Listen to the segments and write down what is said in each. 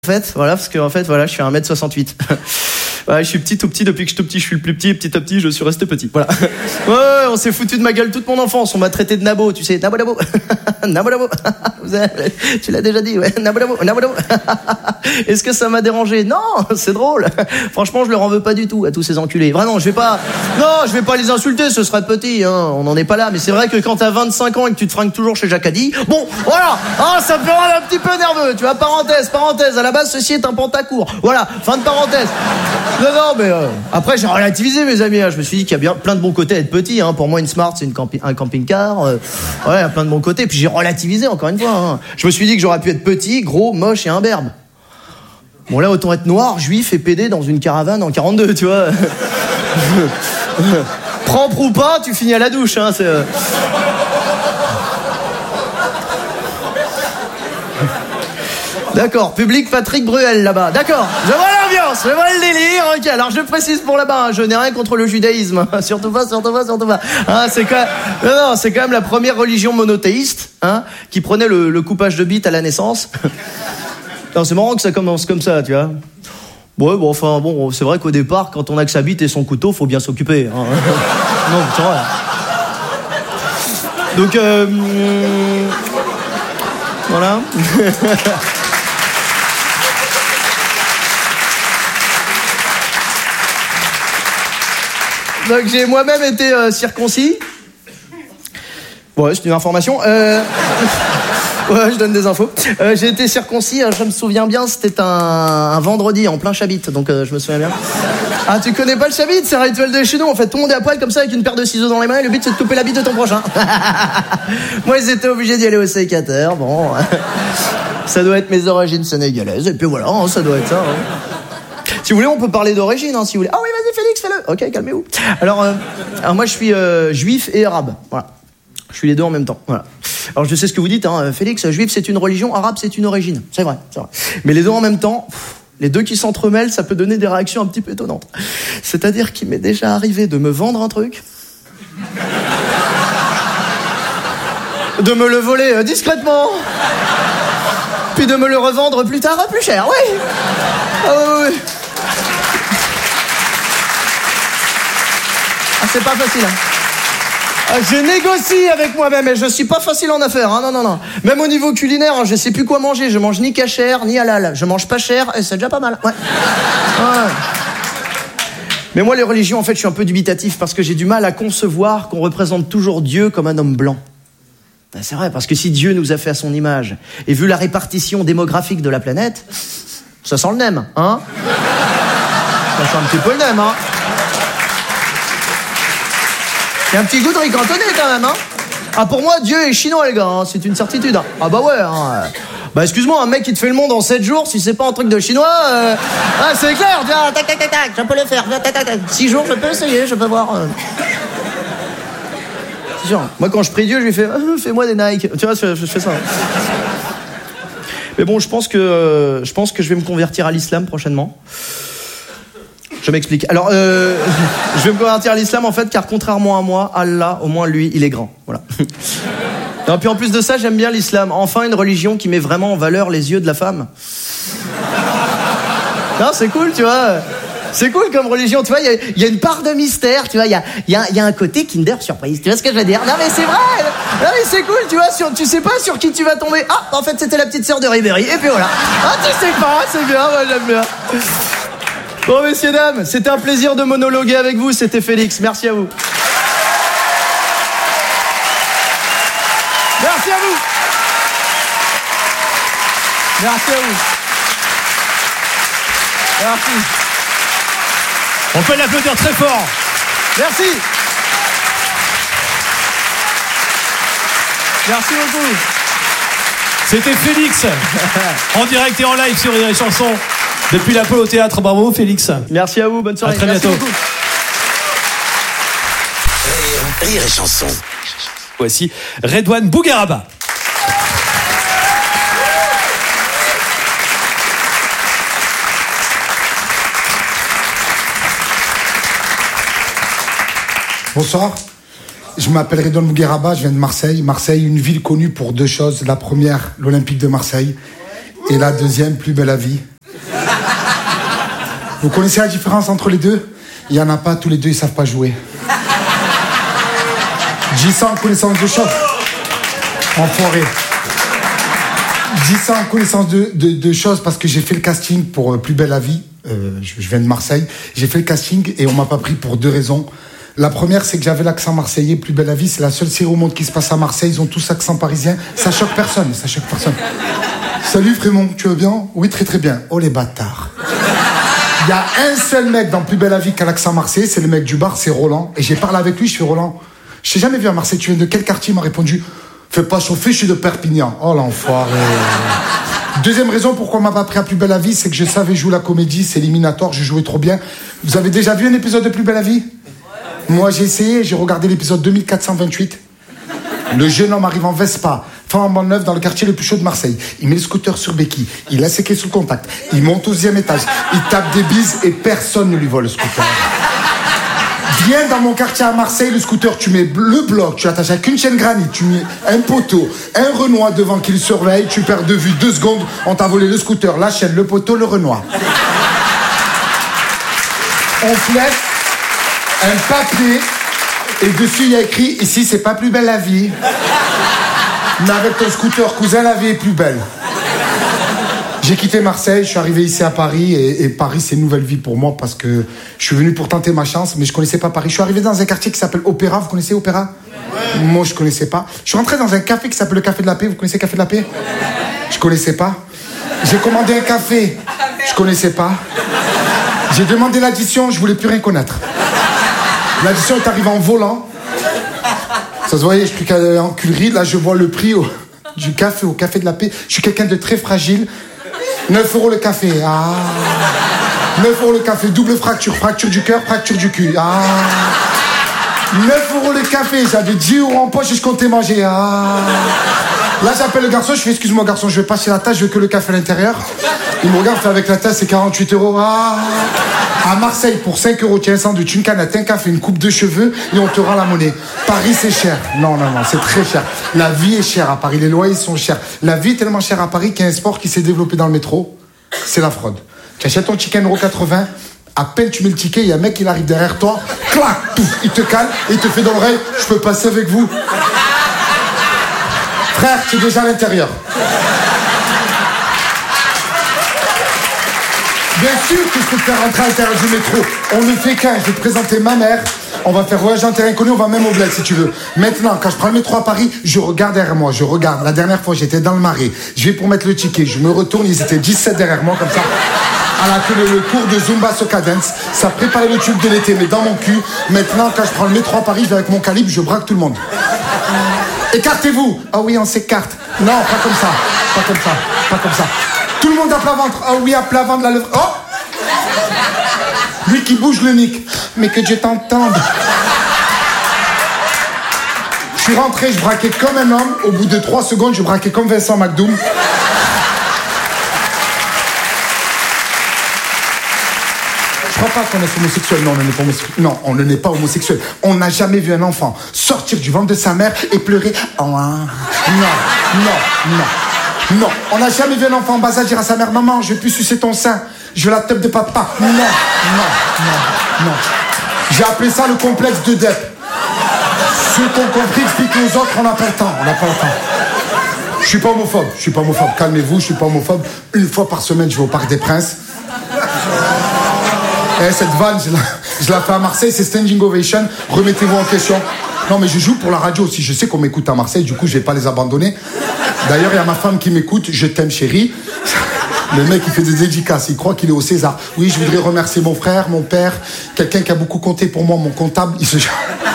En fait, voilà, parce que en fait, voilà, je suis 1m68. Ouais, je suis petit, tout petit, depuis que je suis tout petit, je suis le plus petit, et petit à petit, je suis resté petit. Voilà. Ouais, on s'est foutu de ma gueule toute mon enfance, on m'a traité de nabo, tu sais, nabo. Nabo. Tu l'as déjà dit, ouais, nabo. Est-ce que ça m'a dérangé? Non, c'est drôle. Franchement, je leur en veux pas du tout à tous ces enculés. Vraiment, je vais pas les insulter, ce serait petit, hein, on n'en est pas là, mais c'est vrai que quand t'as 25 ans et que tu te fringues toujours chez Jacadi, bon, voilà, hein, ça me fait rendre un petit peu nerveux, tu vois, parenthèse, à la base, ceci est un pantacourt. Voilà, fin de parenthèse. Non, mais après, j'ai relativisé, mes amis, hein. Je me suis dit qu'il y a bien plein de bons côtés à être petit, hein. Pour moi, une Smart, c'est un camping-car, ouais, il y a plein de bons côtés, puis j'ai relativisé, encore une fois, hein. Je me suis dit que j'aurais pu être petit, gros, moche et imberbe. Bon, là, autant être noir, juif et pédé dans une caravane en 42, tu vois. Propre ou pas, tu finis à la douche, hein, c'est... D'accord, public Patrick Bruel là-bas. D'accord, je vois l'ambiance, je vois le délire. Ok, alors je précise pour là-bas, hein, je n'ai rien contre le judaïsme. Surtout pas. Hein, c'est quand même la première religion monothéiste, hein, qui prenait le coupage de bite à la naissance. Non, c'est marrant que ça commence comme ça, tu vois. Ouais, bon, c'est vrai qu'au départ, quand on a que sa bite et son couteau, faut bien s'occuper. Hein. Non, c'est vrai. Donc, voilà. Donc j'ai moi-même été circoncis. Ouais, c'est une information. Ouais, je donne des infos. J'ai été circoncis, je me souviens bien, c'était un vendredi en plein Chabit, donc je me souviens bien. Ah, tu connais pas le Chabit? C'est un rituel de chez nous. En fait, tout le monde est à poil comme ça avec une paire de ciseaux dans les mains et le but c'est de couper la bite de ton prochain. Moi, ils étaient obligés d'y aller au sécateur. Bon, ça doit être mes origines sénégalaises. Et puis voilà, hein, ça doit être ça. Hein. Si vous voulez, on peut parler d'origine, hein, si vous voulez. Ah oui, vas-y, Félix, fais-le. Ok, calmez-vous. Alors moi, je suis juif et arabe. Voilà. Je suis les deux en même temps. Voilà. Alors, je sais ce que vous dites, hein, Félix. Juif, c'est une religion. Arabe, c'est une origine. C'est vrai. Mais les deux en même temps, les deux qui s'entremêlent, ça peut donner des réactions un petit peu étonnantes. C'est-à-dire qu'il m'est déjà arrivé de me vendre un truc, de me le voler discrètement, puis de me le revendre plus tard plus cher. Oui. Oui. Ah, c'est pas facile, hein. Je négocie avec moi-même et je suis pas facile en affaires, hein. Non. Même au niveau culinaire, hein, je sais plus quoi manger. Je mange ni cachère, ni halal. Je mange pas cher et c'est déjà pas mal. Ouais. Mais moi, les religions, en fait, je suis un peu dubitatif parce que j'ai du mal à concevoir qu'on représente toujours Dieu comme un homme blanc. Ben, c'est vrai, parce que si Dieu nous a fait à son image et vu la répartition démographique de la planète, ça sent le nem, hein? Ça sent un petit peu le nem, hein? Il y a un petit goût de riz cantonné quand même, hein? Ah, pour moi, Dieu est chinois, les gars, hein, c'est une certitude. Hein. Ah bah ouais, hein. Bah excuse-moi, un mec qui te fait le monde en 7 jours, si c'est pas un truc de chinois, ah, c'est clair, tiens, tac, je peux le faire, tac, 6 jours, je peux essayer, je peux voir. C'est sûr, moi quand je prie Dieu, je lui fais, fais-moi des Nike, tu vois, je fais ça. Mais bon, je pense que je vais me convertir à l'islam prochainement. Je m'explique. Alors, je vais me convertir à l'islam en fait, car contrairement à moi, Allah, au moins lui, il est grand. Voilà. Et puis en plus de ça, j'aime bien l'islam. Enfin, une religion qui met vraiment en valeur les yeux de la femme. Non, c'est cool, tu vois. C'est cool comme religion, tu vois. Il y a une part de mystère, tu vois. Il y a un côté Kinder Surprise. Tu vois ce que je veux dire? Non, mais c'est vrai. Non, mais c'est cool, tu vois. Tu sais pas sur qui tu vas tomber. Ah, en fait, c'était la petite sœur de Ribéry. Et puis voilà. Ah, tu sais pas, c'est bien. Moi, j'aime bien. Bon, messieurs, dames, c'était un plaisir de monologuer avec vous. C'était Félix. Merci à vous. Merci à vous. Merci à vous. Merci. On peut l'applaudir très fort. Merci. Merci beaucoup. C'était Félix, en direct et en live sur Rire et Chanson, depuis l'Apollo Théâtre. Bravo, Félix. Merci à vous, bonne soirée. À très Merci bientôt. beaucoup. Rire et Chanson. Voici Redouane Bougueraba. Bonsoir, je m'appelle Redouane Bougueraba, je viens de Marseille. Marseille, une ville connue pour deux choses. La première, l'Olympique de Marseille. Et la deuxième, Plus belle la vie. Vous connaissez la différence entre les deux? Il n'y en a pas, tous les deux, ils savent pas jouer. Je dis ça en connaissance de chose. Enfoiré. Je dis ça en connaissance de choses parce que j'ai fait le casting pour Plus belle la vie. Je viens de Marseille. J'ai fait le casting et on m'a pas pris pour 2 raisons. La première, c'est que j'avais l'accent marseillais. Plus belle la vie, c'est la seule série au monde qui se passe à Marseille. Ils ont tous accent parisien. Ça choque personne, ça choque personne. Salut Frémont, tu vas bien? Oui, très très bien. Oh les bâtards. Il y a un seul mec dans Plus belle la vie qui a l'accent marseillais, c'est le mec du bar, c'est Roland. Et j'ai parlé avec lui, je fais Roland, je t'ai jamais vu à Marseille, tu viens de quel quartier? Il m'a répondu, fais pas chauffer, je suis de Perpignan. Oh l'enfoiré. Deuxième raison pourquoi on m'a pas pris à Plus belle la vie, c'est que je savais jouer la comédie, c'est éliminatoire, je jouais trop bien. Vous avez déjà vu un épisode de Plus belle la vie? Moi j'ai essayé, j'ai regardé l'épisode 2428. Le jeune homme arrive en Vespa, flambant neuf dans le quartier le plus chaud de Marseille. Il met le scooter sur béquille, il a ses clés sous le contact, il monte au 2e étage, il tape des bises et personne ne lui vole le scooter. Viens dans mon quartier à Marseille, le scooter, tu mets le bloc, tu l'attaches avec une chaîne granit, tu mets un poteau, un Renoir devant qui le surveille, tu perds de vue 2 secondes, on t'a volé le scooter, la chaîne, le poteau, le Renoir. On flèche un papier et dessus il y a écrit « Ici c'est pas plus belle la vie ». Mais avec ton scooter, cousin, la vie est plus belle. J'ai quitté Marseille, je suis arrivé ici à Paris et Paris c'est une nouvelle vie pour moi parce que je suis venu pour tenter ma chance mais je connaissais pas Paris. Je suis arrivé dans un quartier qui s'appelle Opéra, vous connaissez Opéra? Ouais. Moi je connaissais pas. Je suis rentré dans un café qui s'appelle le Café de la Paix, vous connaissez le Café de la Paix? Je connaissais pas. J'ai commandé un café, je connaissais pas. J'ai demandé l'addition, je voulais plus rien connaître. L'addition est arrivée en volant. Ça se voyait, je suis en culerie. Là, je vois le prix du café au Café de la Paix. Je suis quelqu'un de très fragile. 9 € le café. Ah. 9 € le café. Double fracture. Fracture du cœur, fracture du cul. Ah. 9 € le café. J'avais 10 € en poche et je comptais manger. Ah. Là, j'appelle le garçon. Je fais, excuse-moi, garçon, je vais passer la tasse. Je veux que le café à l'intérieur. Il me regarde, fait avec la tasse, c'est 48 €. Ah. À Marseille, pour 5 €, tu as un sandwich, une canette, un café, une coupe de cheveux et on te rend la monnaie. Paris, c'est cher. Non, c'est très cher. La vie est chère à Paris, les loyers sont chers. La vie est tellement chère à Paris qu'il y a un sport qui s'est développé dans le métro, c'est la fraude. Tu achètes ton ticket 1,80 €, à peine tu mets le ticket, il y a un mec qui arrive derrière toi, clac, pouf, il te cale et il te fait dans l'oreille, je peux passer avec vous. Frère, tu es déjà à l'intérieur. Bien sûr que je peux te faire rentrer à l'intérieur du métro. On ne fait qu'un. Je vais te présenter ma mère. On va faire voyage en terrain inconnu. On va même au bled si tu veux. Maintenant, quand je prends le métro à Paris, je regarde derrière moi. Je regarde. La dernière fois, j'étais dans le Marais. Je vais pour mettre le ticket. Je me retourne. Ils étaient 17 derrière moi, comme ça. À la queue, le cours de Zumba Soca Dance. Ça préparait le tube de l'été, mais dans mon cul. Maintenant, quand je prends le métro à Paris, je vais avec mon calibre. Je braque tout le monde. Écartez-vous. Ah oui, on s'écarte. Non, pas comme ça. Pas comme ça. Pas comme ça. Tout le monde à plat ventre. Ah oui, à plat ventre, la lèvre. Oh! Lui qui bouge le mic. Mais que Dieu t'entende. Je suis rentré, je braquais comme un homme. Au bout de 3 secondes, je braquais comme Vincent McDoom. Je crois pas qu'on est homosexuel. Non, on n'est pas homosexuel. Non, on ne n'est pas homosexuel. On n'a jamais vu un enfant sortir du ventre de sa mère et pleurer. Oh, hein. Non, on n'a jamais vu un enfant en bas âge dire à sa mère, maman, je vais plus sucer ton sein, je veux la teub de papa. Non. J'ai appelé ça le complexe de Depp. Ceux qui ont compris expliquent aux autres, on n'a pas le temps. Je suis pas homophobe. Calmez-vous, je suis pas homophobe. Une fois par semaine, je vais au Parc des Princes. Et cette vanne, je la fais à Marseille, c'est standing ovation. Remettez-vous en question. Non, mais je joue pour la radio aussi. Je sais qu'on m'écoute à Marseille, du coup, je vais pas les abandonner. D'ailleurs, il y a ma femme qui m'écoute. Je t'aime, chérie. Le mec, il fait des dédicaces. Il croit qu'il est au César. Oui, je voudrais remercier mon frère, mon père, quelqu'un qui a beaucoup compté pour moi, mon comptable. Il se chauffe.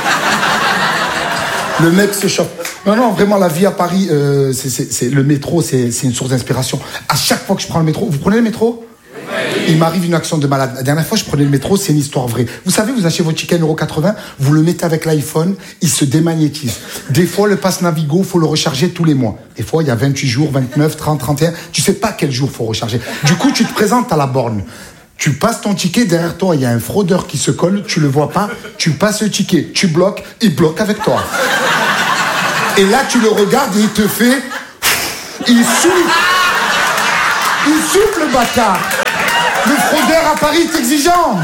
Le mec se chauffe. Non, vraiment, la vie à Paris, le métro, c'est une source d'inspiration. À chaque fois que je prends le métro, vous prenez le métro ? Il m'arrive une action de malade. La dernière fois, je prenais le métro, c'est une histoire vraie. Vous savez, vous achetez votre ticket 1,80 €, vous le mettez avec l'iPhone, il se démagnétise. Des fois, le pass Navigo, faut le recharger tous les mois. Des fois, il y a 28 jours, 29, 30, 31. Tu sais pas quel jour faut recharger. Du coup, tu te présentes à la borne. Tu passes ton ticket, derrière toi, il y a un fraudeur qui se colle, tu le vois pas, tu passes le ticket, tu bloques, il bloque avec toi. Et là, tu le regardes et il te fait... Il souffle le bâtard. Le fraudeur à Paris est exigeant.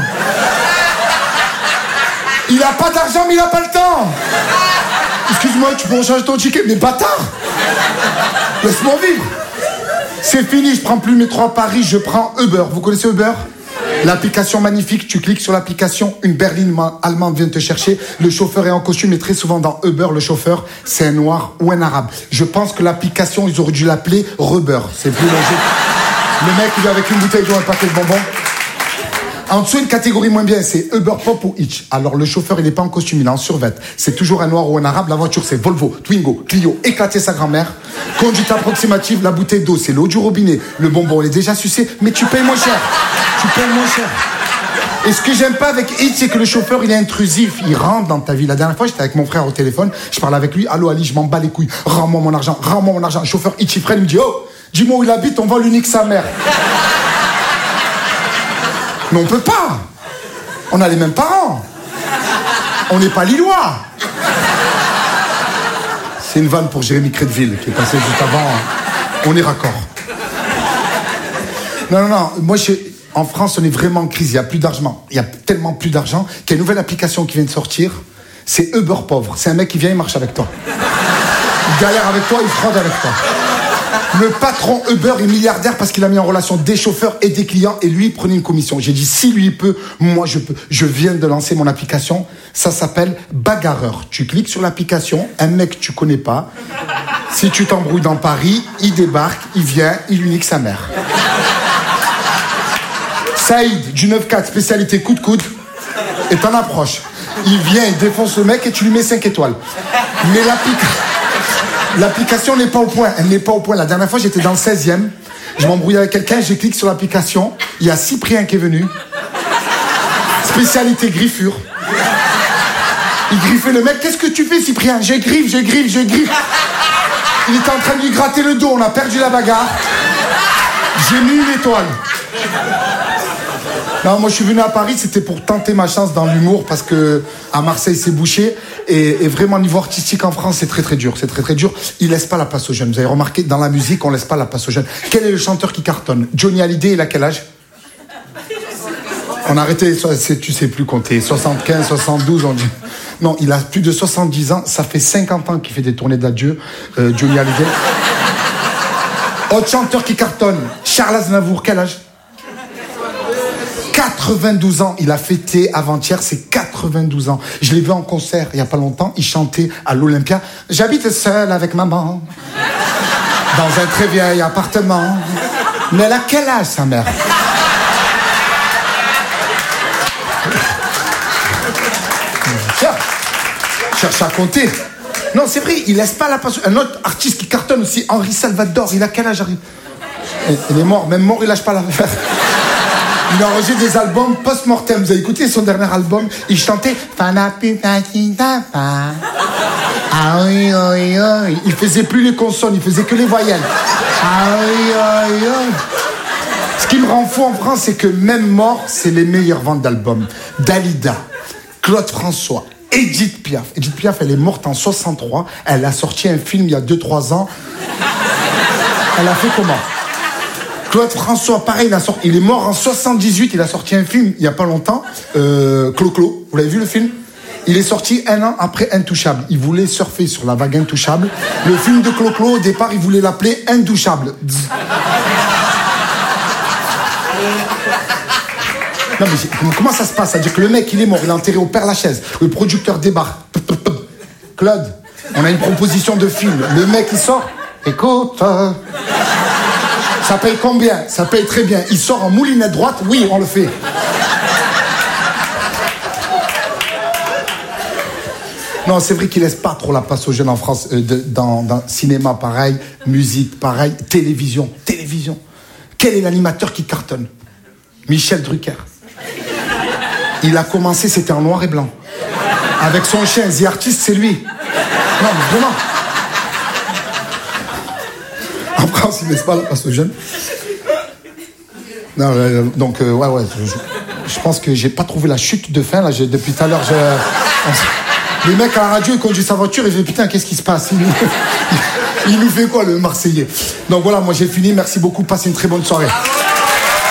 Il a pas d'argent, mais il a pas le temps. Excuse-moi, tu peux recharger ton ticket? Mais bâtard! Laisse-moi vivre. C'est fini, je prends plus le métro à Paris, je prends Uber. Vous connaissez Uber? L'application magnifique, tu cliques sur l'application, une berline allemande vient te chercher, le chauffeur est en costume et très souvent dans Uber, le chauffeur, c'est un noir ou un arabe. Je pense que l'application, ils auraient dû l'appeler Rubber, c'est plus logique. Le mec, il vient avec une bouteille d'eau, un paquet de bonbons. En dessous, une catégorie moins bien, c'est Uber Pop ou Hitch. Alors, le chauffeur, il n'est pas en costume, il est en survêt. C'est toujours un noir ou un arabe. La voiture, c'est Volvo, Twingo, Clio, éclater sa grand-mère. Conduite approximative, la bouteille d'eau, c'est l'eau du robinet. Le bonbon, il est déjà sucé, mais tu payes moins cher. Tu payes moins cher. Et ce que j'aime pas avec Hitch, c'est que le chauffeur, il est intrusif. Il rentre dans ta vie. La dernière fois, j'étais avec mon frère au téléphone. Je parlais avec lui. Allô, Ali, je m'en bats les couilles. Rends-moi mon argent, rends-moi mon argent. Le chauffeur Hitch, il freine, il me dit, oh, dis-moi où il habite, on vole unique sa mère. Mais on peut pas. On a les mêmes parents. On n'est pas lillois. C'est une vanne pour Jérémy Crédville qui est passé juste avant. On est raccord. Non. Moi, en France, on est vraiment en crise. Il n'y a plus d'argent. Il y a tellement plus d'argent qu'il y a une nouvelle application qui vient de sortir. C'est Uber Pauvre. C'est un mec qui vient, il marche avec toi. Il galère avec toi, il fraude avec toi. Le patron Uber est milliardaire parce qu'il a mis en relation des chauffeurs et des clients et lui, il prenait une commission. J'ai dit, si lui il peut, moi je peux. Je viens de lancer mon application. Ça s'appelle Bagarreur. Tu cliques sur l'application, un mec que tu connais pas. Si tu t'embrouilles dans Paris, il débarque, il vient, il unique sa mère. Saïd, du 9-4, spécialité coup de coude, et t'en approches. Il vient, il défonce le mec et tu lui mets 5 étoiles. Mais l'application n'est pas au point. Elle n'est pas au point. La dernière fois, j'étais dans le 16e. Je m'embrouillais avec quelqu'un, je clique sur l'application. Il y a Cyprien qui est venu. Spécialité griffure. Il griffait le mec. Qu'est-ce que tu fais, Cyprien? J'ai griffe. Il était en train de lui gratter le dos. On a perdu la bagarre. J'ai mis une étoile. Non, moi je suis venu à Paris, c'était pour tenter ma chance dans l'humour parce que à Marseille c'est bouché et vraiment niveau artistique en France c'est très très dur, Ils laissent pas la place aux jeunes. Vous avez remarqué dans la musique on laisse pas la place aux jeunes. Quel est le chanteur qui cartonne? Johnny Hallyday, il a quel âge? On a arrêté, tu sais plus compter, 75, 72 on dit. Non, il a plus de 70 ans, ça fait 50 ans qu'il fait des tournées d'adieu, Johnny Hallyday. Autre chanteur qui cartonne, Charles Aznavour, quel âge? 92 ans, il a fêté avant-hier ses 92 ans. Je l'ai vu en concert il y a pas longtemps, il chantait à l'Olympia. J'habite seul avec maman, dans un très vieil appartement. Mais elle a quel âge, sa mère? Cherche à compter. Non, c'est vrai, il laisse pas la passion. Un autre artiste qui cartonne aussi, Henri Salvador, il a quel âge? Il est mort, même mort, il lâche pas l'affaire. Il a enregistré des albums post-mortem. Vous avez écouté son dernier album? Il chantait il faisait plus les consonnes, il faisait que les voyelles. Ce qui me rend fou en France, c'est que même mort, c'est les meilleures ventes d'albums. Dalida, Claude François, Edith Piaf. Edith Piaf, elle est morte en 63. Elle a sorti un film il y a 2-3 ans. Elle a fait comment? Claude François, pareil, il est mort en 78, il a sorti un film il y a pas longtemps, Clo-Clo, vous l'avez vu le film? Il est sorti 1 an après Intouchable. Il voulait surfer sur la vague Intouchable. Le film de Clo-Clo, au départ, il voulait l'appeler Indouchable. Non mais comment ça se passe? C'est-à-dire que le mec, il est mort, il est enterré au Père-Lachaise. Le producteur débarque. Claude, on a une proposition de film. Le mec, il sort. Écoute... Ça paye combien? Ça paye très bien. Il sort en moulinette droite. Oui, on le fait. Non, c'est vrai qu'il laisse pas trop la place aux jeunes en France. Dans cinéma, pareil. Musique, pareil. Télévision. Quel est l'animateur qui cartonne? Michel Drucker. Il a commencé, c'était en noir et blanc. Avec son chien, The Artist, c'est lui. Non, mais vraiment. En France, ils ne laissent pas la place aux jeunes. Non, donc, ouais. Je pense que j'ai pas trouvé la chute de fin, là. Depuis tout à l'heure, les mecs à la radio, ils conduisent sa voiture et je dis, putain, qu'est-ce qui se passe? Il nous fait quoi, le Marseillais? Donc voilà, moi j'ai fini. Merci beaucoup. Passez une très bonne soirée.